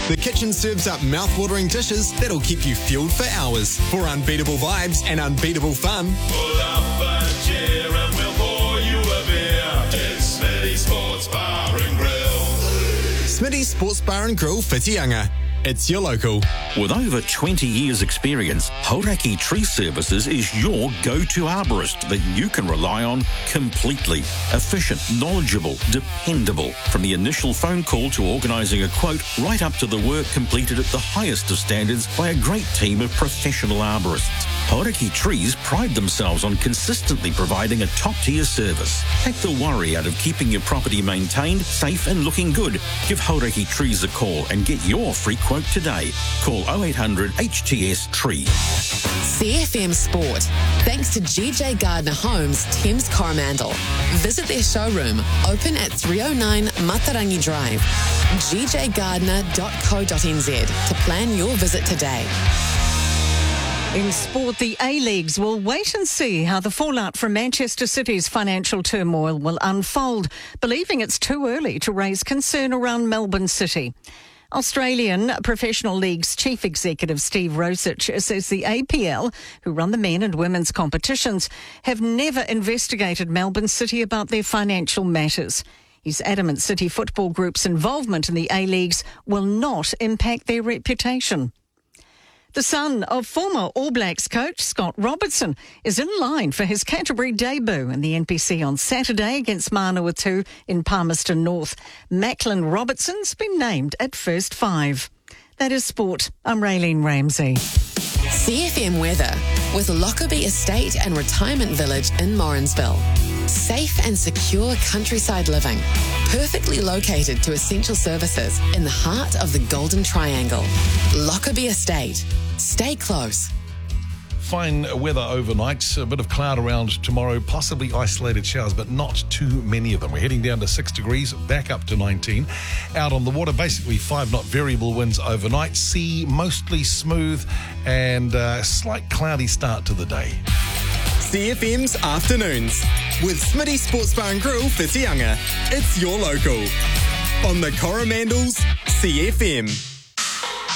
The kitchen serves up mouth-watering dishes that'll keep you fueled for hours. For unbeatable vibes and unbeatable fun, pull up a chair and we'll pour you a beer. It's Smitty Sports Bar and Grill. Smitty's Sports Bar and Grill, Whitianga. It's your local. With over 20 years' experience, Hauraki Tree Services is your go-to arborist that you can rely on completely. Efficient, knowledgeable, dependable. From the initial phone call to organising a quote, right up to the work completed at the highest of standards by a great team of professional arborists. Hauraki Trees pride themselves on consistently providing a top-tier service. Take the worry out of keeping your property maintained, safe and looking good. Give Hauraki Trees a call and get your free quote today. Call 0800 HTS Tree. CFM Sport. Thanks to GJ Gardner Homes, Thames Coromandel. Visit their showroom, open at 309 Matarangi Drive. gjgardner.co.nz to plan your visit today. In sport, the A-Leagues will wait and see how the fallout from Manchester City's financial turmoil will unfold, believing it's too early to raise concern around Melbourne City. Australian Professional League's Chief Executive Steve Rosich says the APL, who run the men and women's competitions, have never investigated Melbourne City about their financial matters. He's adamant City Football Group's involvement in the A-Leagues will not impact their reputation. The son of former All Blacks coach Scott Robertson is in line for his Canterbury debut in the NPC on Saturday against Manawatu in Palmerston North. Macklin Robertson's been named at first five. That is sport. I'm Raylene Ramsey. CFM weather with Lockerbie Estate and Retirement Village in Morrinsville. Safe and secure countryside living, perfectly located to essential services in the heart of the Golden Triangle. Lockerbie Estate. Stay close. Fine weather overnight, a bit of cloud around tomorrow, possibly isolated showers, but not too many of them. We're heading down to 6 degrees, back up to 19. Out on the water, basically 5-knot variable winds overnight. Sea mostly smooth and a slight cloudy start to the day. CFM's Afternoons with Smitty Sports Bar and Grill, Whitianga. It's your local. On the Coromandel's CFM.